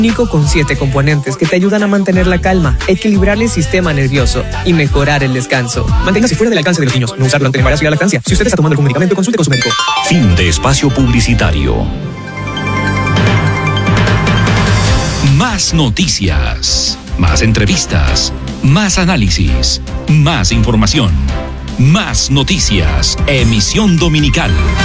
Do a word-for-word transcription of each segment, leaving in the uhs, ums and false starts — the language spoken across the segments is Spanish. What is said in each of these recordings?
Único con siete componentes que te ayudan a mantener la calma, equilibrar el sistema nervioso y mejorar el descanso. Manténgase fuera del alcance de los niños. No usarlo ante el embarazo y la lactancia. Si usted está tomando algún medicamento, consulte con su médico. Fin de espacio publicitario. Más noticias, más entrevistas, más análisis, más información, más noticias. Emisión dominical.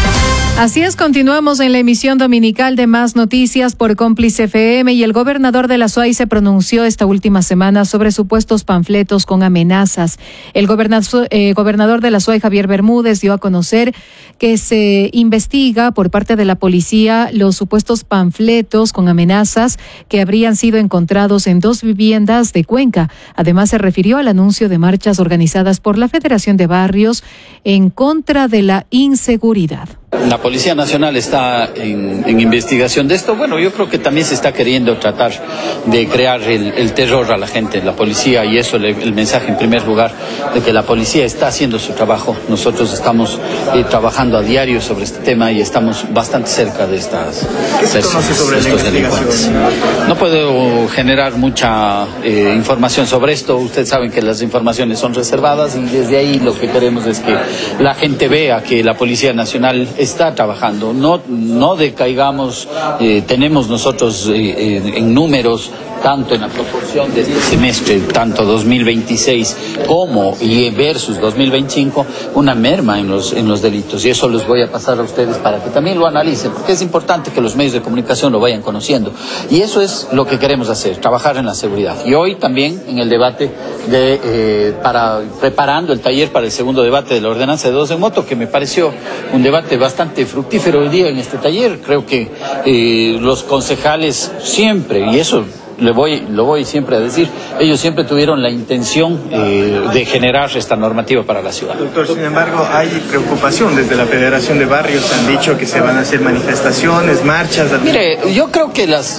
Así es, continuamos en la emisión dominical de Más Noticias por Cómplice F M, y el gobernador de la S U A Y se pronunció esta última semana sobre supuestos panfletos con amenazas. El gobernador, eh, gobernador de la S U A Y, Javier Bermúdez, dio a conocer que se investiga por parte de la policía los supuestos panfletos con amenazas que habrían sido encontrados en dos viviendas de Cuenca. Además, se refirió al anuncio de marchas organizadas por la Federación de Barrios en contra de la inseguridad. La Policía Nacional está en, en investigación de esto. Bueno, yo creo que también se está queriendo tratar de crear el, el terror a la gente, la policía, y eso le, el mensaje en primer lugar de que la policía está haciendo su trabajo. Nosotros estamos eh, trabajando a diario sobre este tema y estamos bastante cerca de estas ¿Qué se conoce sobre la investigación? No puedo generar mucha eh, información sobre esto. Ustedes saben que las informaciones son reservadas y desde ahí lo que queremos es que la gente vea que la Policía Nacional está trabajando, no, no decaigamos, eh, tenemos nosotros eh, en, en números, tanto en la proporción de este semestre, tanto dos mil veintiséis como y versus dos mil veinticinco, una merma en los, en los delitos, y eso los voy a pasar a ustedes para que también lo analicen, porque es importante que los medios de comunicación lo vayan conociendo, y eso es lo que queremos hacer, trabajar en la seguridad. Y hoy también en el debate de, eh, para, preparando el taller para el segundo debate de la ordenanza de dos en moto, que me pareció un debate bastante fructífero hoy día en este taller. Creo que eh, los concejales siempre, y eso le voy, lo voy siempre a decir, ellos siempre tuvieron la intención eh, de generar esta normativa para la ciudad. Doctor, sin embargo, hay preocupación desde la Federación de Barrios, han dicho que se van a hacer manifestaciones, marchas. Mire, yo creo que las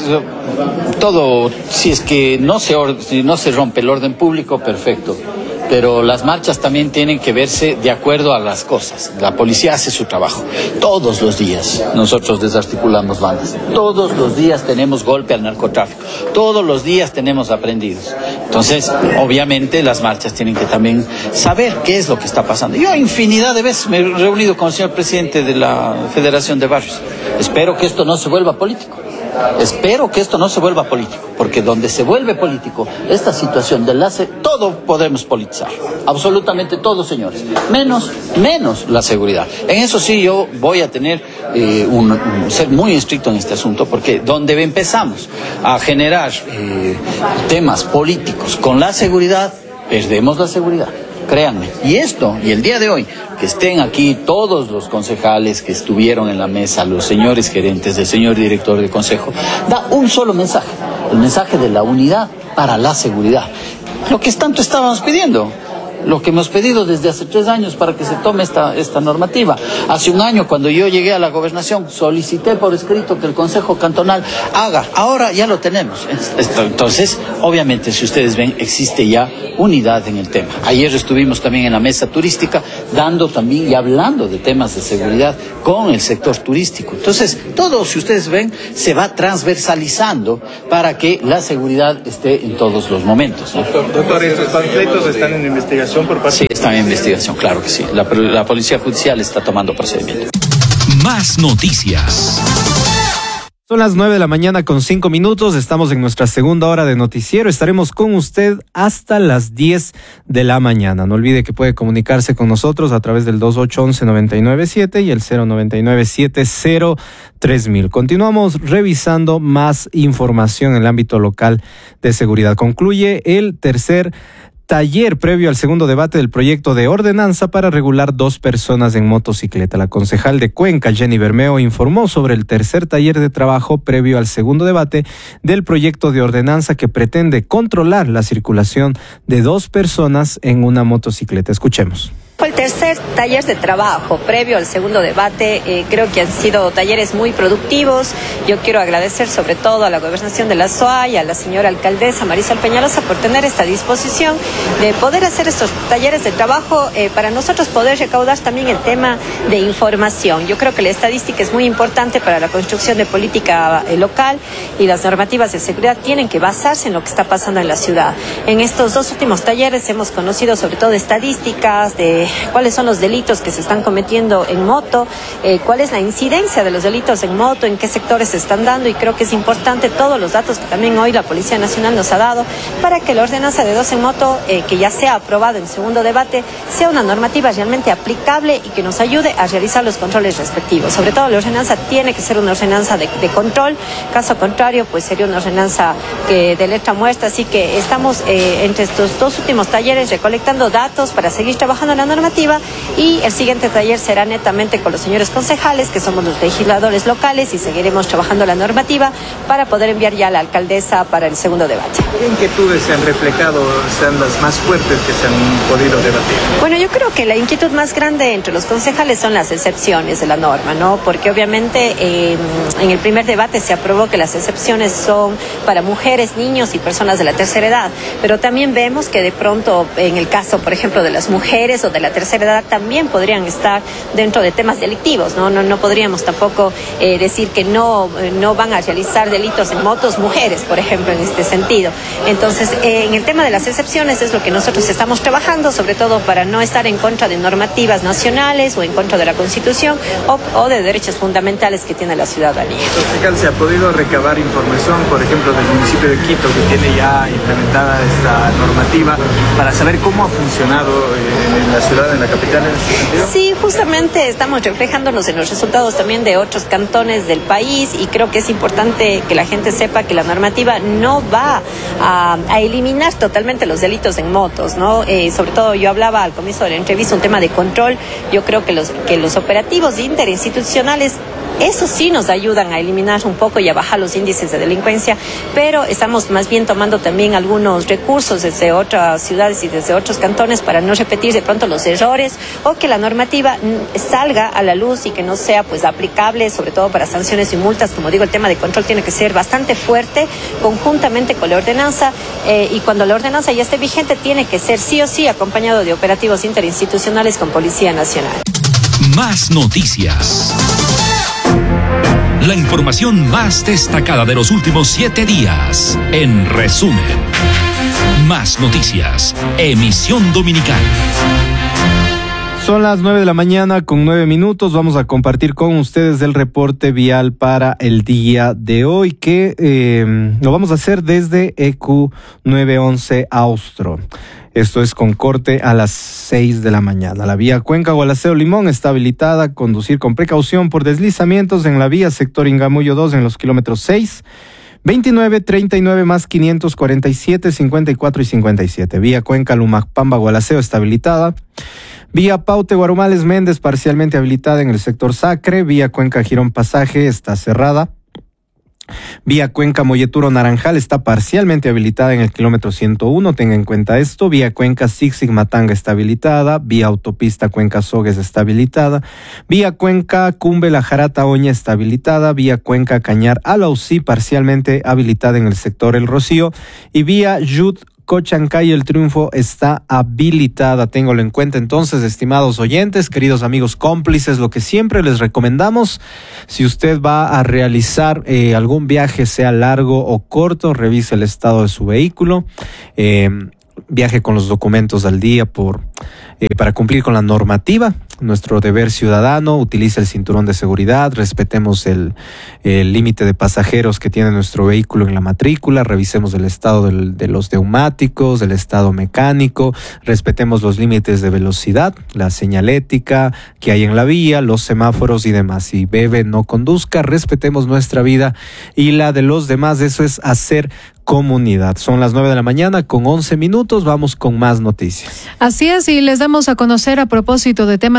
todo, si es que no se, si no se rompe el orden público, perfecto. Pero las marchas también tienen que verse de acuerdo a las cosas. La policía hace su trabajo. Todos los días nosotros desarticulamos bandas. Todos los días tenemos golpe al narcotráfico. Todos los días tenemos aprendidos. Entonces, obviamente, las marchas tienen que también saber qué es lo que está pasando. Yo infinidad de veces me he reunido con el señor presidente de la Federación de Barrios. Espero que esto no se vuelva político. Espero que esto no se vuelva político, porque donde se vuelve político esta situación del enlace, todo podemos politizar, absolutamente todo, señores, menos, menos la seguridad. En eso sí yo voy a tener eh, un, un ser muy estricto en este asunto, porque donde empezamos a generar eh, temas políticos con la seguridad, perdemos la seguridad. Créanme, y esto, y el día de hoy, que estén aquí todos los concejales que estuvieron en la mesa, los señores gerentes, el señor director de consejo, da un solo mensaje, el mensaje de la unidad para la seguridad. Lo que tanto estábamos pidiendo, lo que hemos pedido desde hace tres años para que se tome esta, esta normativa. Hace un año, cuando yo llegué a la gobernación, solicité por escrito que el Consejo Cantonal haga. Ahora ya lo tenemos. Entonces, obviamente, si ustedes ven, existe ya unidad en el tema. Ayer estuvimos también en la mesa turística, dando también y hablando de temas de seguridad con el sector turístico. Entonces, todo, si ustedes ven, se va transversalizando para que la seguridad esté en todos los momentos, ¿no? Doctor, doctor, estos panfletos están en investigación por parte... Sí, están en investigación, claro que sí. La, la Policía Judicial está tomando procedimiento. Más noticias. Son las nueve de la mañana con cinco minutos. Estamos en nuestra segunda hora de noticiero. Estaremos con usted hasta las diez de la mañana. No olvide que puede comunicarse con nosotros a través del dos ocho uno uno, nueve nueve siete y el cero nueve nueve siete cero tres mil. Continuamos revisando más información en el ámbito local de seguridad. Concluye el tercer taller previo al segundo debate del proyecto de ordenanza para regular dos personas en motocicleta. La concejal de Cuenca, Jenny Bermeo, informó sobre el tercer taller de trabajo previo al segundo debate del proyecto de ordenanza que pretende controlar la circulación de dos personas en una motocicleta. Escuchemos. El tercer taller de trabajo previo al segundo debate, eh, creo que han sido talleres muy productivos. Yo quiero agradecer sobre todo a la Gobernación de la S O A y a la señora alcaldesa Marisol Peñalosa por tener esta disposición de poder hacer estos talleres de trabajo eh, para nosotros poder recaudar también el tema de información. Yo creo que la estadística es muy importante para la construcción de política eh, local y las normativas de seguridad tienen que basarse en lo que está pasando en la ciudad. En estos dos últimos talleres hemos conocido sobre todo estadísticas de cuáles son los delitos que se están cometiendo en moto, eh, cuál es la incidencia de los delitos en moto, en qué sectores se están dando, y creo que es importante todos los datos que también hoy la Policía Nacional nos ha dado para que la ordenanza de dos en moto, eh, que ya sea aprobada en segundo debate, sea una normativa realmente aplicable y que nos ayude a realizar los controles respectivos. Sobre todo la ordenanza tiene que ser una ordenanza de, de control, caso contrario pues sería una ordenanza que, de letra muerta, así que estamos eh, entre estos dos últimos talleres recolectando datos para seguir trabajando en la normativa, y el siguiente taller será netamente con los señores concejales, que somos los legisladores locales, y seguiremos trabajando la normativa para poder enviar ya a la alcaldesa para el segundo debate. ¿Qué inquietudes se han reflejado, sean las más fuertes que se han podido debatir? Bueno, yo creo que la inquietud más grande entre los concejales son las excepciones de la norma, ¿no? Porque obviamente eh, en el primer debate se aprobó que las excepciones son para mujeres, niños y personas de la tercera edad, pero también vemos que de pronto en el caso, por ejemplo, de las mujeres o de la tercera edad también podrían estar dentro de temas delictivos, no no, no podríamos tampoco eh, decir que no, no van a realizar delitos en motos mujeres, por ejemplo, en este sentido. Entonces, eh, en el tema de las excepciones es lo que nosotros estamos trabajando, sobre todo para no estar en contra de normativas nacionales o en contra de la Constitución o, o de derechos fundamentales que tiene la ciudadanía. Concejal, ¿se ha podido recabar información, por ejemplo, del municipio de Quito, que tiene ya implementada esta normativa, para saber cómo ha funcionado eh, en la ciudad, en la capital, en ese sentido? Sí, justamente estamos reflejándonos en los resultados también de otros cantones del país, y creo que es importante que la gente sepa que la normativa no va a, a eliminar totalmente los delitos en motos, ¿no? Eh, sobre todo yo hablaba al comienzo de la entrevista un tema de control. Yo creo que los, que los operativos interinstitucionales, eso sí nos ayudan a eliminar un poco y a bajar los índices de delincuencia, pero estamos más bien tomando también algunos recursos desde otras ciudades y desde otros cantones para no repetir de pronto los errores, o que la normativa salga a la luz y que no sea pues aplicable, sobre todo para sanciones y multas. Como digo, el tema de control tiene que ser bastante fuerte conjuntamente con la ordenanza, eh, y cuando la ordenanza ya esté vigente tiene que ser sí o sí acompañado de operativos interinstitucionales con Policía Nacional. Más noticias. La información más destacada de los últimos siete días. En resumen. Más noticias. Emisión dominical. Son las nueve de la mañana con nueve minutos. Vamos a compartir con ustedes el reporte vial para el día de hoy, que eh, lo vamos a hacer desde E Q nueve once Austro. Esto es con corte a las seis de la mañana. La vía Cuenca-Gualaceo-Limón está habilitada. Conducir con precaución por deslizamientos en la vía sector Ingamuyo dos en los kilómetros seis, veintinueve, treinta y nueve más quinientos cuarenta y siete, cincuenta y cuatro y cincuenta y siete. Vía Cuenca-Lumacpamba-Gualaceo está habilitada. Vía Paute-Guarumales Méndez parcialmente habilitada en el sector Sacre. Vía Cuenca-Girón Pasaje está cerrada. Vía Cuenca Molleturo Naranjal está parcialmente habilitada en el kilómetro ciento uno, tenga en cuenta esto. Vía Cuenca Zig-Zig Matanga está habilitada. Vía Autopista Cuenca Sogues está habilitada. Vía Cuenca Cumbe La Jarata Oña está habilitada. Vía Cuenca Cañar Alausí parcialmente habilitada en el sector El Rocío. Y vía Yut Cochancay El Triunfo está habilitada. Téngalo en cuenta entonces, estimados oyentes, queridos amigos cómplices, lo que siempre les recomendamos: si usted va a realizar eh, algún viaje, sea largo o corto, revise el estado de su vehículo, eh, viaje con los documentos al día por eh, para cumplir con la normativa. Nuestro deber ciudadano, utilice el cinturón de seguridad, respetemos el límite de pasajeros que tiene nuestro vehículo en la matrícula, revisemos el estado del, de los neumáticos, el estado mecánico, respetemos los límites de velocidad, la señalética que hay en la vía, los semáforos y demás. Si bebe, no conduzca, respetemos nuestra vida y la de los demás. Eso es hacer comunidad. Son las nueve de la mañana con once minutos. Vamos con más noticias. Así es, y les damos a conocer, a propósito de temas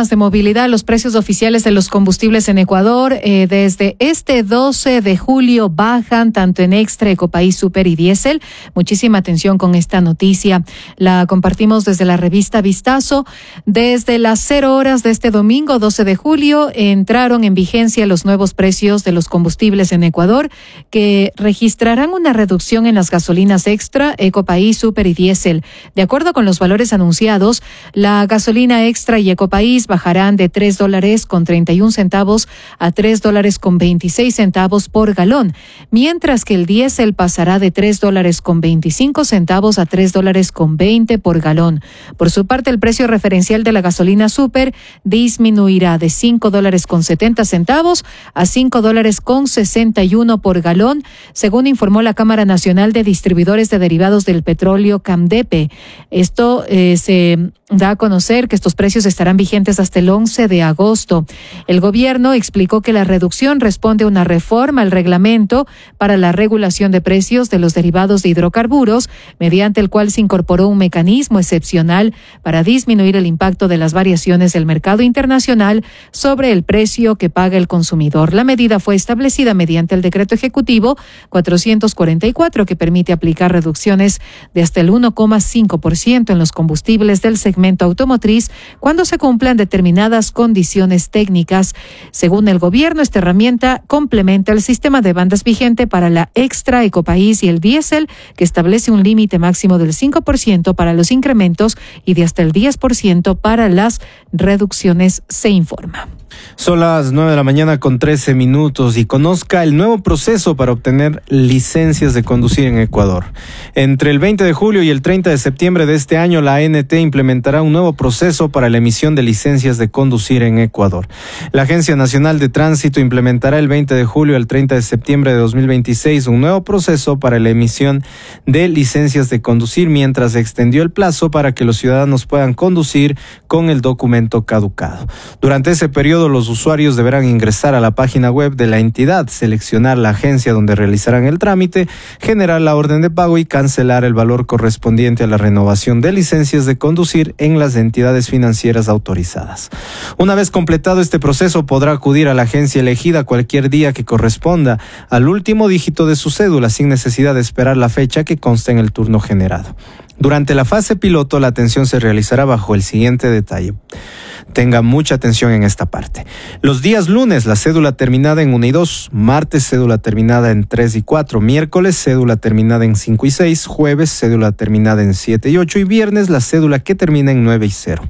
temas de movilidad, los precios oficiales de los combustibles en Ecuador eh, desde este doce de julio bajan tanto en Extra, Ecopaís, Super y Diésel. Muchísima atención con esta noticia. La compartimos desde la revista Vistazo. Desde las cero horas de este domingo, doce de julio, entraron en vigencia los nuevos precios de los combustibles en Ecuador, que registrarán una reducción en las gasolinas Extra, Ecopaís, Super y Diésel. De acuerdo con los valores anunciados, la gasolina Extra y Ecopaís bajarán de tres dólares con treinta y un centavos a tres dólares con veintiséis centavos por galón, mientras que el diésel pasará de tres dólares con veinticinco centavos a tres dólares con veinte por galón. Por su parte, el precio referencial de la gasolina Super disminuirá de cinco dólares con setenta centavos a cinco dólares con sesenta y uno por galón, según informó la Cámara Nacional de Distribuidores de Derivados del Petróleo, CAMDEPE. Esto eh, se da a conocer que estos precios estarán vigentes hasta el once de agosto. El gobierno explicó que la reducción responde a una reforma al reglamento para la regulación de precios de los derivados de hidrocarburos, mediante el cual se incorporó un mecanismo excepcional para disminuir el impacto de las variaciones del mercado internacional sobre el precio que paga el consumidor. La medida fue establecida mediante el decreto ejecutivo cuatrocientos cuarenta y cuatro, que permite aplicar reducciones de hasta el uno coma cinco por ciento en los combustibles del segmento automotriz cuando se cumplan determinadas condiciones técnicas. Según el gobierno, esta herramienta complementa el sistema de bandas vigente para la Extra, Ecopaís y el diésel, que establece un límite máximo del cinco por ciento para los incrementos y de hasta el diez por ciento para las reducciones, se informa. Son las nueve de la mañana con trece minutos y conozca el nuevo proceso para obtener licencias de conducir en Ecuador. Entre el veinte de julio y el treinta de septiembre de este año, la A N T implementará un nuevo proceso para la emisión de licencias de conducir en Ecuador. La Agencia Nacional de Tránsito implementará el veinte de julio al treinta de septiembre de dos mil veintiséis un nuevo proceso para la emisión de licencias de conducir, mientras se extendió el plazo para que los ciudadanos puedan conducir con el documento caducado. Durante ese periodo, los usuarios deberán ingresar a la página web de la entidad, seleccionar la agencia donde realizarán el trámite, generar la orden de pago y cancelar el valor correspondiente a la renovación de licencias de conducir en las entidades financieras autorizadas. Una vez completado este proceso, podrá acudir a la agencia elegida cualquier día que corresponda al último dígito de su cédula, sin necesidad de esperar la fecha que consta en el turno generado. Durante la fase piloto, la atención se realizará bajo el siguiente detalle. Tenga mucha atención en esta parte. Los días lunes, la cédula terminada en uno y dos, martes, cédula terminada en tres y cuatro, miércoles, cédula terminada en cinco y seis, jueves, cédula terminada en siete y ocho y viernes, la cédula que termina en nueve y cero.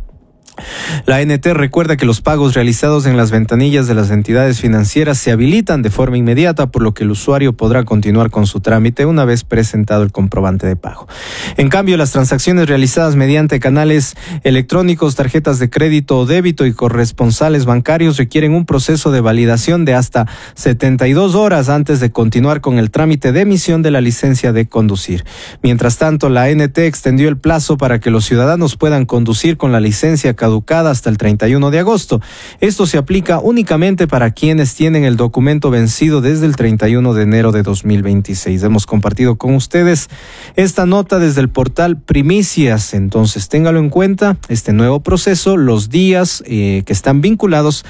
La A N T recuerda que los pagos realizados en las ventanillas de las entidades financieras se habilitan de forma inmediata, por lo que el usuario podrá continuar con su trámite una vez presentado el comprobante de pago. En cambio, las transacciones realizadas mediante canales electrónicos, tarjetas de crédito o débito y corresponsales bancarios requieren un proceso de validación de hasta setenta y dos horas antes de continuar con el trámite de emisión de la licencia de conducir. Mientras tanto, la A N T extendió el plazo para que los ciudadanos puedan conducir con la licencia caducada hasta el treinta y uno de agosto. Esto se aplica únicamente para quienes tienen el documento vencido desde el treinta y uno de enero de dos mil veintiséis. Hemos compartido con ustedes esta nota desde el portal Primicias, entonces téngalo en cuenta, este nuevo proceso, los días eh, que están vinculados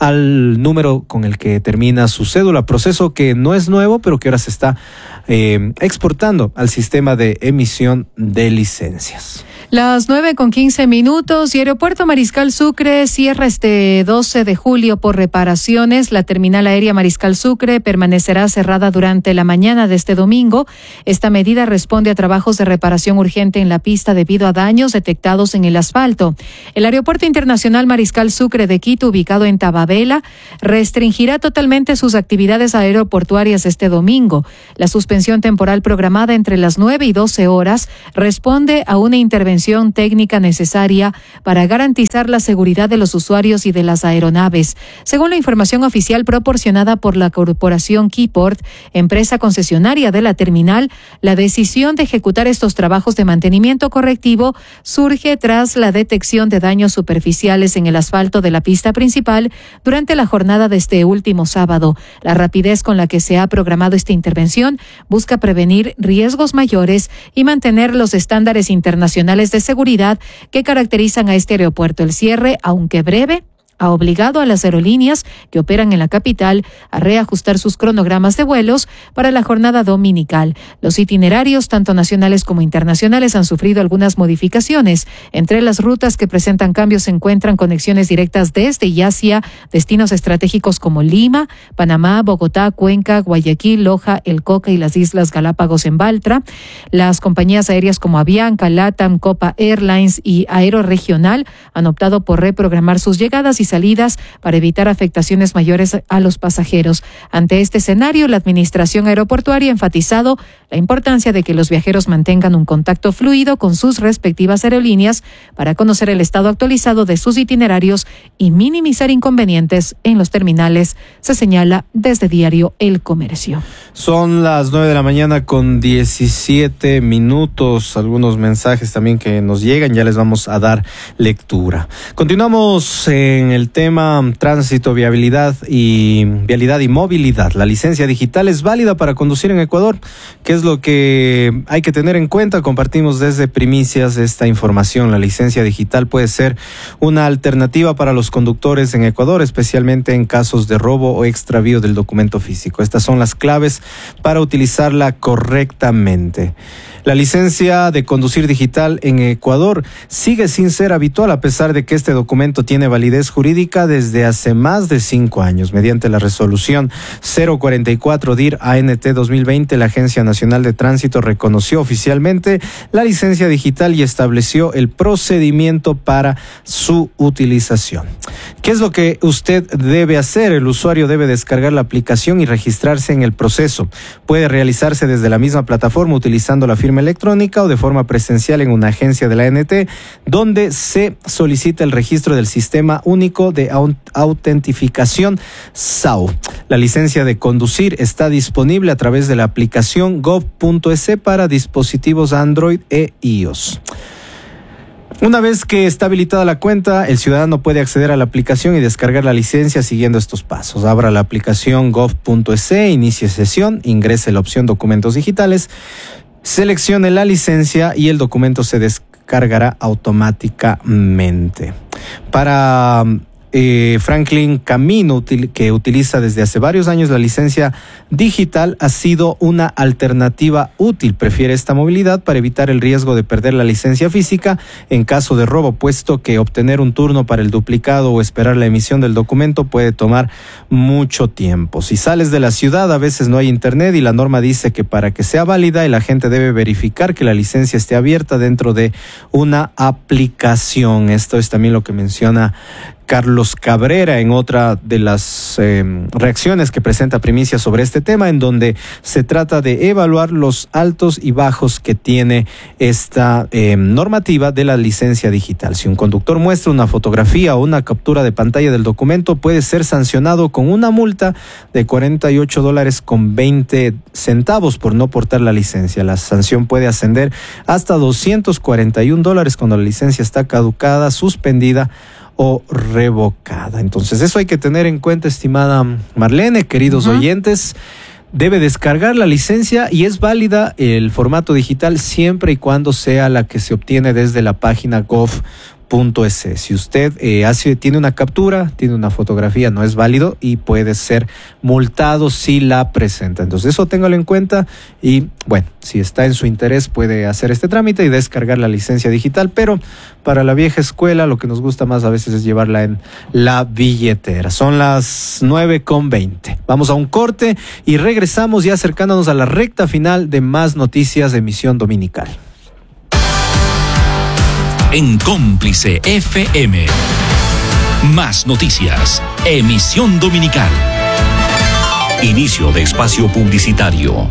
al número con el que termina su cédula, proceso que no es nuevo, pero que ahora se está eh, exportando al sistema de emisión de licencias. Las nueve con quince minutos y Aeropuerto Mariscal Sucre cierra este doce de julio por reparaciones. La terminal aérea Mariscal Sucre permanecerá cerrada durante la mañana de este domingo. Esta medida responde a trabajos de reparación urgente en la pista debido a daños detectados en el asfalto. El Aeropuerto Internacional Mariscal Sucre de Quito, ubicado en Tababela, restringirá totalmente sus actividades aeroportuarias este domingo. La suspensión temporal programada entre las nueve y doce horas responde a una intervención técnica necesaria para garantizar la seguridad de los usuarios y de las aeronaves. Según la información oficial proporcionada por la corporación Keyport, empresa concesionaria de la terminal, la decisión de ejecutar estos trabajos de mantenimiento correctivo surge tras la detección de daños superficiales en el asfalto de la pista principal durante la jornada de este último sábado. La rapidez con la que se ha programado esta intervención busca prevenir riesgos mayores y mantener los estándares internacionales de seguridad que caracterizan a este aeropuerto. El cierre, aunque breve, ha obligado a las aerolíneas que operan en la capital a reajustar sus cronogramas de vuelos para la jornada dominical. Los itinerarios, tanto nacionales como internacionales, han sufrido algunas modificaciones. Entre las rutas que presentan cambios se encuentran conexiones directas desde y hacia destinos estratégicos como Lima, Panamá, Bogotá, Cuenca, Guayaquil, Loja, El Coca y las Islas Galápagos en Baltra. Las compañías aéreas como Avianca, LATAM, Copa Airlines y Aeroregional han optado por reprogramar sus llegadas y salidas para evitar afectaciones mayores a los pasajeros. Ante este escenario, la Administración Aeroportuaria ha enfatizado la importancia de que los viajeros mantengan un contacto fluido con sus respectivas aerolíneas para conocer el estado actualizado de sus itinerarios y minimizar inconvenientes en los terminales, se señala desde Diario El Comercio. Son las nueve de la mañana con diecisiete minutos. Algunos mensajes también que nos llegan, ya les vamos a dar lectura. Continuamos en el tema tránsito, viabilidad y vialidad y movilidad. La licencia digital es válida para conducir en Ecuador. ¿Qué es lo que hay que tener en cuenta? Compartimos desde Primicias esta información. La licencia digital puede ser una alternativa para los conductores en Ecuador, especialmente en casos de robo o extravío del documento físico. Estas son las claves para utilizarla correctamente. La licencia de conducir digital en Ecuador sigue sin ser habitual, a pesar de que este documento tiene validez jurídica desde hace más de cinco años. Mediante la resolución cero cuarenta y cuatro D I R A N T dos mil veinte, la Agencia Nacional de Tránsito reconoció oficialmente la licencia digital y estableció el procedimiento para su utilización. ¿Qué es lo que usted debe hacer? El usuario debe descargar la aplicación y registrarse en el proceso. Puede realizarse desde la misma plataforma utilizando la firma electrónica o de forma presencial en una agencia de la A N T, donde se solicita el registro del Sistema Único de Autentificación S A U. La licencia de conducir está disponible a través de la aplicación gov punto es para dispositivos Android e iOS. Una vez que está habilitada la cuenta, el ciudadano puede acceder a la aplicación y descargar la licencia siguiendo estos pasos. Abra la aplicación gov punto es, inicie sesión, ingrese la opción documentos digitales, seleccione la licencia y el documento se descargará automáticamente. Para eh, Franklin Camino, util, que utiliza desde hace varios años la licencia digital, ha sido una alternativa útil. Prefiere esta movilidad para evitar el riesgo de perder la licencia física en caso de robo, puesto que obtener un turno para el duplicado o esperar la emisión del documento puede tomar mucho tiempo. Si sales de la ciudad, a veces no hay internet y la norma dice que para que sea válida el agente debe verificar que la licencia esté abierta dentro de una aplicación. Esto es también lo que menciona Carlos Cabrera en otra de las eh, reacciones que presenta Primicia sobre este tema, en donde se trata de evaluar los altos y bajos que tiene esta eh, normativa de la licencia digital. Si un conductor muestra una fotografía o una captura de pantalla del documento, puede ser sancionado con una multa de cuarenta y ocho dólares con veinte centavos por no portar la licencia. La sanción puede ascender hasta doscientos cuarenta y un dólares cuando la licencia está caducada, suspendida o revocada. Entonces, eso hay que tener en cuenta, estimada Marlene, queridos uh-huh. oyentes. Debe descargar la licencia y es válida el formato digital siempre y cuando sea la que se obtiene desde la página gov punto es. Si usted eh, hace, tiene una captura, tiene una fotografía, no es válido y puede ser multado si la presenta. Entonces eso téngalo en cuenta y bueno, si está en su interés puede hacer este trámite y descargar la licencia digital, pero para la vieja escuela lo que nos gusta más a veces es llevarla en la billetera. Son las nueve con veinte. Vamos a un corte y regresamos ya acercándonos a la recta final de Más Noticias de Emisión Dominical. En Cómplice F M. Más Noticias, Emisión Dominical. Inicio de espacio publicitario.